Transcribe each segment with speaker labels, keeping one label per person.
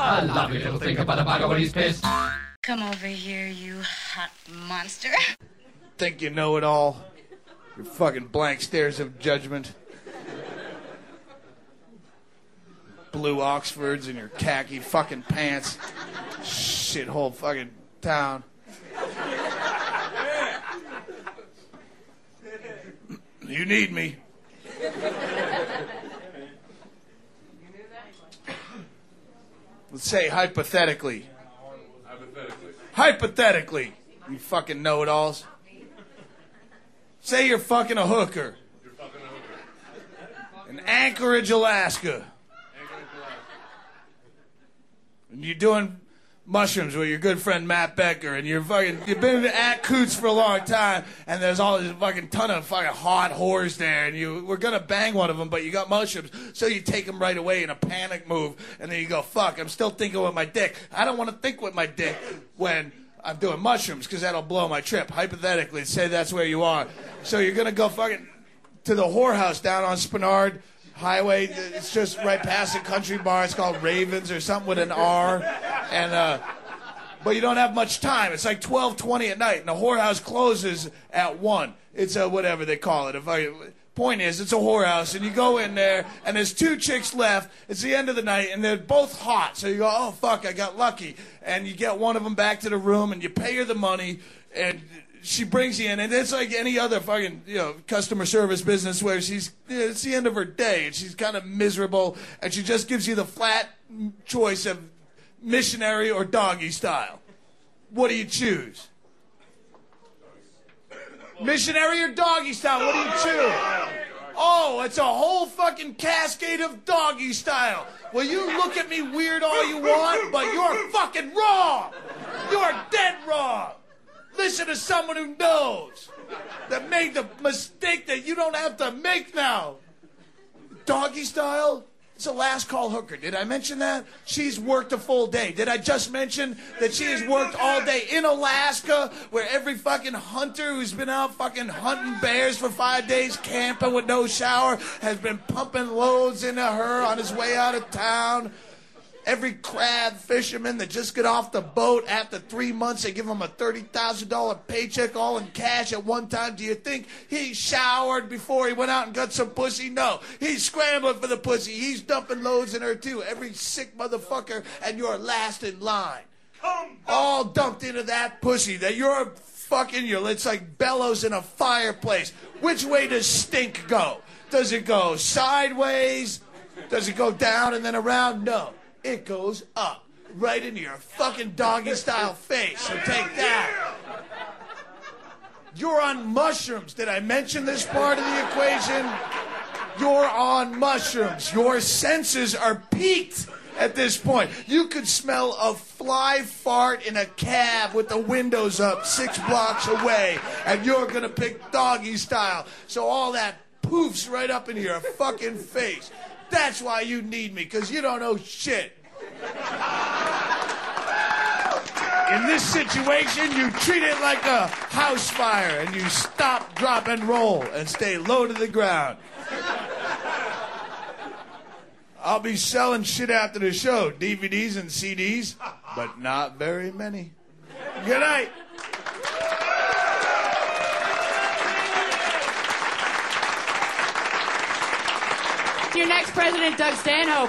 Speaker 1: A lovely little thing about a bugger when he's pissed.
Speaker 2: Come over here, you hot monster.
Speaker 3: Think you know it all. Your fucking blank stares of judgment. Blue Oxfords and your khaki fucking pants. Shithole fucking town. You need me. Let's say hypothetically. Hypothetically. You fucking know-it-alls. Say you're fucking a hooker. In Anchorage, Alaska. And you're doing mushrooms with your good friend Matt Becker, and you've been at Coots for a long time, and there's all this fucking ton of fucking hot whores there, and you were gonna bang one of them, but you got mushrooms, so you take them right away in a panic move, and then you go, fuck, I'm still thinking with my dick. I don't want to think with my dick when I'm doing mushrooms, because that'll blow my trip. Hypothetically, say that's where you are. So you're gonna go fucking to the whorehouse down on Spenard Highway. It's just right past a country bar. It's called Ravens or something with an R. And but you don't have much time. It's like 12:20 at night, and the whorehouse closes at 1. It's a whatever they call it. Point is, it's a whorehouse, and you go in there, and there's 2 chicks left. It's the end of the night, and they're both hot. So you go, oh, fuck, I got lucky. And you get one of them back to the room, and you pay her the money, and she brings you in, and it's like any other fucking, customer service business where it's the end of her day, and she's kind of miserable, and she just gives you the flat choice of missionary or doggy style. What do you choose? Missionary or doggy style? What do you choose? Oh, it's a whole fucking cascade of doggy style. Well, you look at me weird all you want, but you're fucking wrong. You're dead wrong. Listen to someone who knows, that made the mistake that you don't have to make now. Doggy style? It's a last call hooker. Did I mention that? She's worked a full day. Did I just mention that she has worked all day in Alaska, where every fucking hunter who's been out fucking hunting bears for 5 days, camping with no shower, has been pumping loads into her on his way out of town? Every crab fisherman that just got off the boat after 3 months, they give him a $30,000 paycheck all in cash at one time. Do you think he showered before he went out and got some pussy? No. He's scrambling for the pussy. He's dumping loads in her too. Every sick motherfucker, and you're last in line. All dumped into that pussy that you're fucking, it's like bellows in a fireplace. Which way does stink go? Does it go sideways? Does it go down and then around? No. It goes up, right into your fucking doggy-style face. So take that. You're on mushrooms. Did I mention this part of the equation? You're on mushrooms. Your senses are peaked at this point. You could smell a fly fart in a cab with the windows up 6 blocks away, and you're going to pick doggy style. So all that poofs right up into your fucking face. That's why you need me, because you don't know shit. In this situation, you treat it like a house fire, and you stop, drop, and roll, and stay low to the ground. I'll be selling shit after the show, DVDs and CDs, but not very many. Good night.
Speaker 4: Your next president, Doug Stanhope.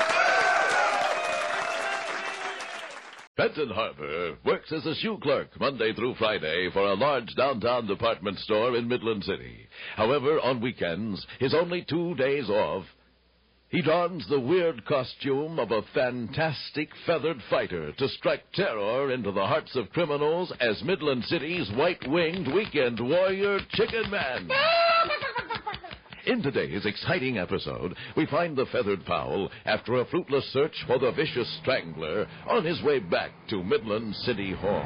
Speaker 5: Benton Harbor works as a shoe clerk Monday through Friday for a large downtown department store in Midland City. However, on weekends, his only 2 days off, he dons the weird costume of a fantastic feathered fighter to strike terror into the hearts of criminals as Midland City's white-winged weekend warrior, Chicken Man. In today's exciting episode, we find the feathered fowl after a fruitless search for the vicious strangler on his way back to Midland City Hall.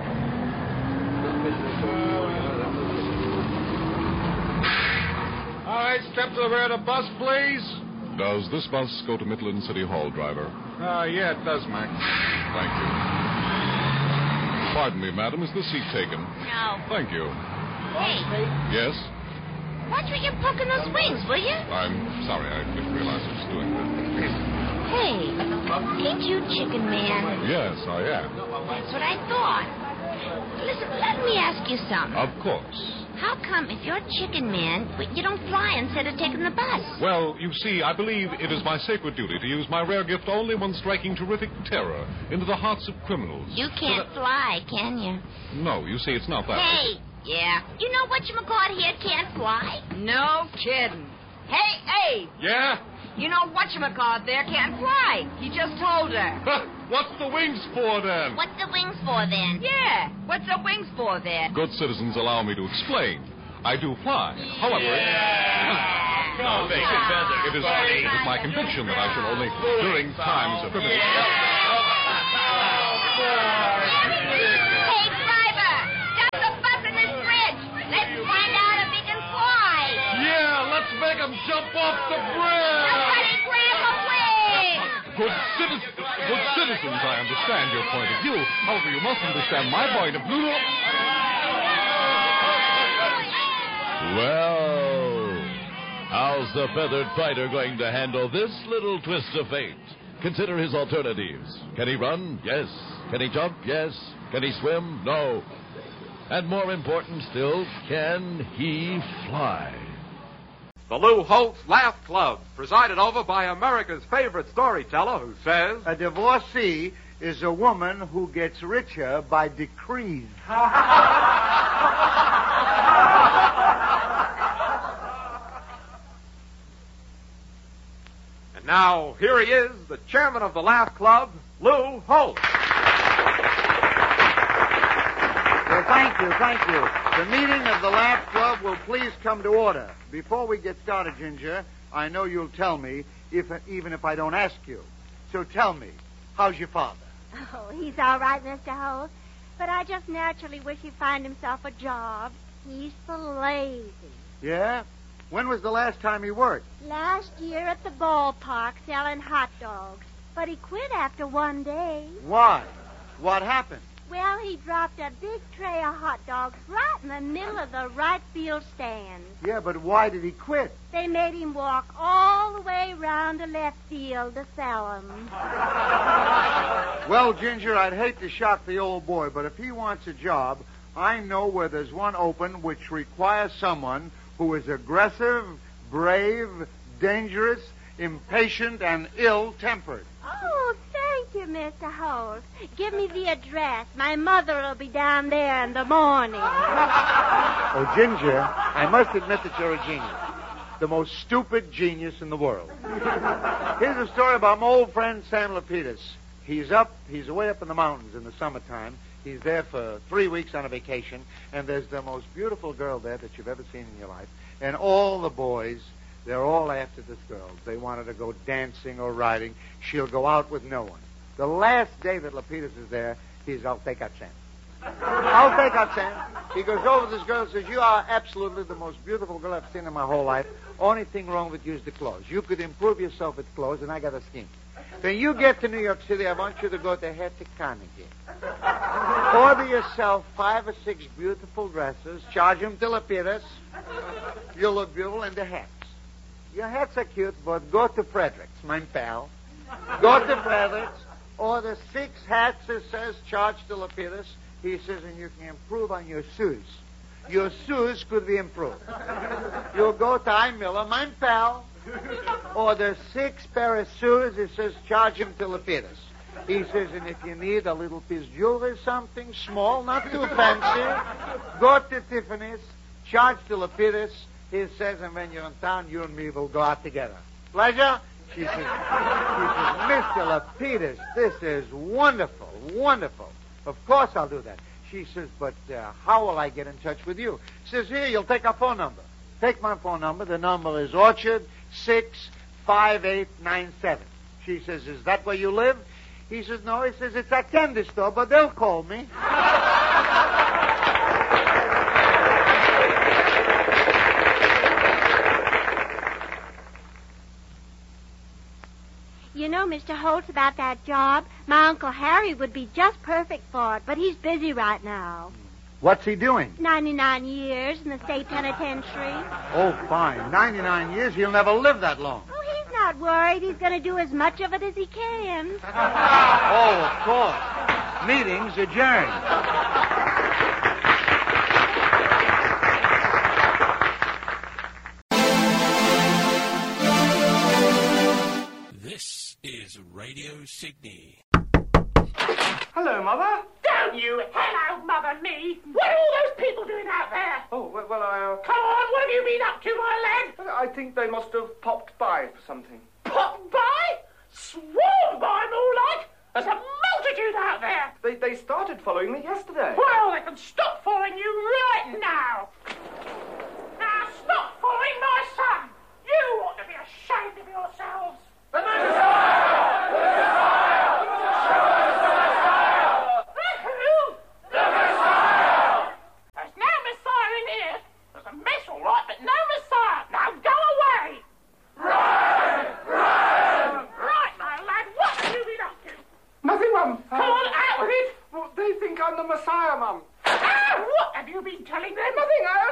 Speaker 6: All right, step to the rear of the bus, please.
Speaker 7: Does this bus go to Midland City Hall, driver?
Speaker 6: Yeah, it does, Mac.
Speaker 7: Thank you. Pardon me, madam, is the seat taken?
Speaker 8: No.
Speaker 7: Thank you.
Speaker 8: Hey,
Speaker 7: Yes?
Speaker 8: watch where you're poking those wings, will you?
Speaker 7: I'm sorry, I didn't realize I was doing that.
Speaker 8: Hey, ain't you Chicken Man?
Speaker 7: Yes, I am.
Speaker 8: That's what I thought. Listen, let me ask you something.
Speaker 7: Of course.
Speaker 8: How come if you're Chicken Man, you don't fly instead of taking the bus?
Speaker 7: Well, you see, I believe it is my sacred duty to use my rare gift only when striking terrific terror into the hearts of criminals.
Speaker 8: You can't fly, can you?
Speaker 7: No, you see, it's not that.
Speaker 8: Hey, yeah. You know whatchamacallit here can't fly?
Speaker 9: No kidding. Hey!
Speaker 7: Yeah?
Speaker 9: You know whatchamacallit there can't fly. He just told her.
Speaker 7: What's the wings for, then?
Speaker 8: What's the wings for, then?
Speaker 9: Yeah, what's the wings for then?
Speaker 7: Good citizens allow me to explain. I do fly. However...
Speaker 5: No, make it better.
Speaker 7: It is my conviction that I should only, during times of...
Speaker 8: Hey, driver! Stop the bus in this bridge! Let's find out if he can fly!
Speaker 7: Yeah, let's make him jump off the bridge!
Speaker 8: Somebody grab a wing!
Speaker 7: Good citizens, I understand your point of view. However, you must understand my point of view.
Speaker 5: Well, how's the feathered fighter going to handle this little twist of fate? Consider his alternatives. Can he run? Yes. Can he jump? Yes. Can he swim? No. And more important still, can he fly?
Speaker 6: The Lou Holtz Laugh Club, presided over by America's favorite storyteller who says...
Speaker 10: A divorcee is a woman who gets richer by decrees.
Speaker 6: And now, here he is, the chairman of the Laugh Club, Lou Holtz.
Speaker 10: Well, thank you. The meeting of the Laugh Club will please come to order. Before we get started, Ginger, I know you'll tell me, even if I don't ask you. So tell me, how's your father?
Speaker 11: Oh, he's all right, Mr. Holt. But I just naturally wish he'd find himself a job. He's so lazy.
Speaker 10: Yeah? When was the last time he worked?
Speaker 11: Last year at the ballpark selling hot dogs. But he quit after one day.
Speaker 10: Why? What happened?
Speaker 11: Well, he dropped a big tray of hot dogs right in the middle of the right field stand.
Speaker 10: Yeah, but why did he quit?
Speaker 11: They made him walk all the way round to left field to sell them.
Speaker 10: Well, Ginger, I'd hate to shock the old boy, but if he wants a job, I know where there's one open which requires someone who is aggressive, brave, dangerous, impatient, and ill-tempered.
Speaker 11: Oh, thank you, Mr. Holt. Give me the address. My mother will be down there in the morning.
Speaker 10: Oh, Ginger, I must admit that you're a genius. The most stupid genius in the world. Here's a story about my old friend Sam Lapidus. He's away up in the mountains in the summertime. He's there for 3 weeks on a vacation, and there's the most beautiful girl there that you've ever seen in your life. And all the boys, they're all after this girl. They want her to go dancing or riding. She'll go out with no one. The last day that Lapidus is there, I'll take out Sam. I'll take out Sam. He goes over to this girl and says, you are absolutely the most beautiful girl I've seen in my whole life. Only thing wrong with you is the clothes. You could improve yourself with clothes, and I got a scheme. When you get to New York City, I want you to go to Hetty Carnegie. Order yourself 5 or 6 beautiful dresses. Charge them to Lapidus. You'll look beautiful in the hats. Your hats are cute, but go to Frederick's, my pal. Go to Frederick's. Order 6 hats, it says, charge to Lapidus. He says, and you can improve on your shoes. Your shoes could be improved. You'll go to I. Miller, my pal. Order 6 pair of shoes. It says, charge him to Lapidus. He says, and if you need a little piece of jewelry, something small, not too fancy, go to Tiffany's, charge to Lapidus. He says, and when you're in town, you and me will go out together. Pleasure? She says, Mr. Lapidus, this is wonderful, wonderful. Of course I'll do that. She says, but how will I get in touch with you? She says, here, you'll take our phone number. Take my phone number. The number is Orchard 65897. She says, is that where you live? He says, no. He says, it's a candy store, but they'll call me.
Speaker 11: You know, Mr. Holtz, about that job, my Uncle Harry would be just perfect for it, but he's busy right now.
Speaker 10: What's he doing?
Speaker 11: 99 years in the state penitentiary.
Speaker 10: Oh, fine. 99 years? He'll never live that long.
Speaker 11: Oh, he's not not worried. He's going to do as much of it as he can.
Speaker 10: Oh, of course. Meeting's adjourned.
Speaker 12: This is Radio Sydney.
Speaker 13: Hello, Mother.
Speaker 14: Don't you hello, Mother me. What are all those people doing out there?
Speaker 13: Oh, well, I...
Speaker 14: Come on, what have you been up to, my lad?
Speaker 13: I think they must have popped by for something.
Speaker 14: Popped by? Sworn by, more like. There's a multitude out there.
Speaker 13: They started following me yesterday.
Speaker 14: Well, they can stop following you right now. Now, stop following my son. You ought to be ashamed of yourselves. The Messiah! The Messiah! Who? The Messiah! There's no Messiah in here. There's a mess, all right, but no Messiah. Now go away. Right, my lad. What have you been up to?
Speaker 13: Nothing, Mum.
Speaker 14: Come on, out with it.
Speaker 13: Well, they think I'm the Messiah, Mum.
Speaker 14: What have you been telling them?
Speaker 13: Nothing.